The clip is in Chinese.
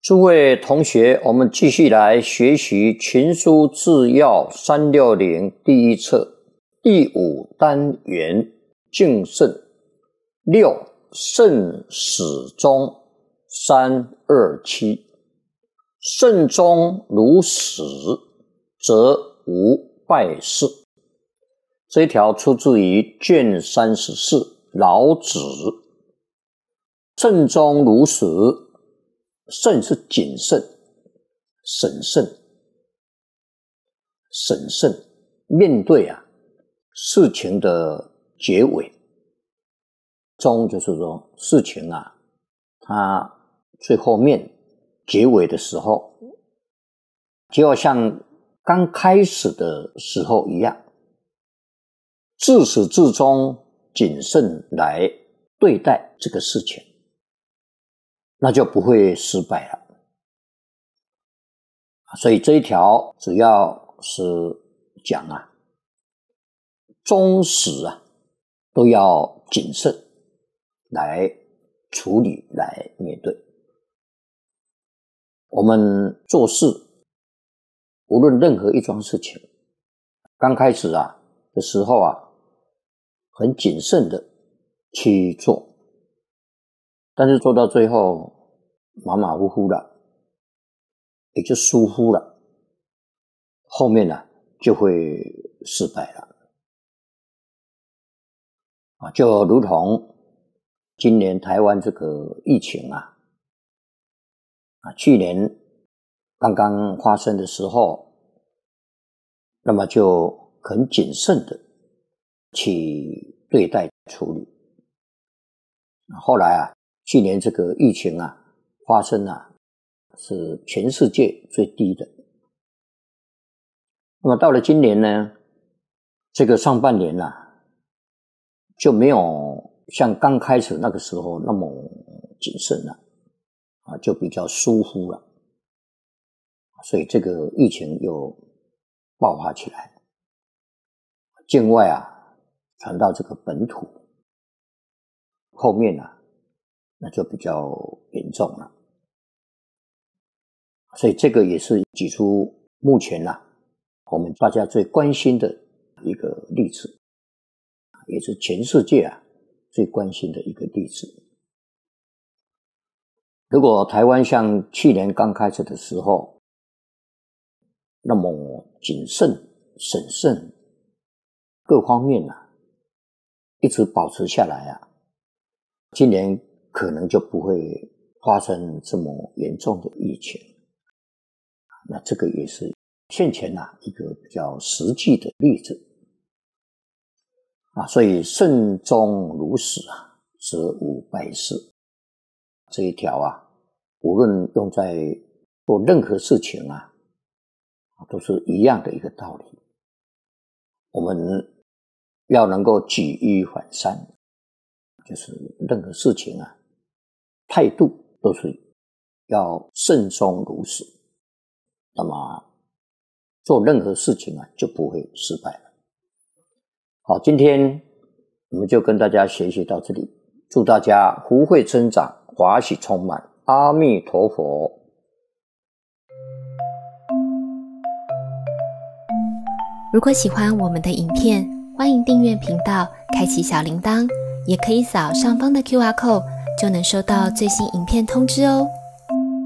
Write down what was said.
诸位同学，我们继续来学习《群书治要360》第一册第5单元敬慎6慎始终327。慎终如始，则无败事。这一条出自于卷34老子。慎终如始，慎是谨慎、审慎面对事情的结尾。终就是说事情它最后面结尾的时候，就要像刚开始的时候一样，自始至终谨慎来对待这个事情，那就不会失败了。所以这一条主要是讲终始都要谨慎来处理来面对。我们做事无论任何一桩事情，刚开始的时候很谨慎的去做，但是做到最后马马虎虎了，也就疏忽了，后面就会失败了。就如同今年台湾这个疫情去年刚刚发生的时候，那么就很谨慎的去对待处理。后来去年这个疫情发生是全世界最低的。那么到了今年呢，这个上半年就没有像刚开始那个时候那么谨慎了就比较疏忽了，所以这个疫情又爆发起来，境外传到这个本土，后面那就比较严重了。所以这个也是举出目前我们大家最关心的一个例子，也是全世界最关心的一个例子。如果台湾像去年刚开始的时候那么谨慎、审慎各方面一直保持下来今年可能就不会发生这么严重的疫情。那这个也是现前一个比较实际的例子所以慎终如始则无败事。这一条无论用在做任何事情都是一样的一个道理。我们要能够举一反三，就是任何事情态度都是要慎终如始，那么做任何事情就不会失败了。好，今天我们就跟大家学习到这里，祝大家福慧增长，华喜充满，阿弥陀佛。 如果喜欢我们的影片，欢迎订阅频道，开启小铃铛，也可以扫上方的 QR code， 就能收到最新影片通知哦。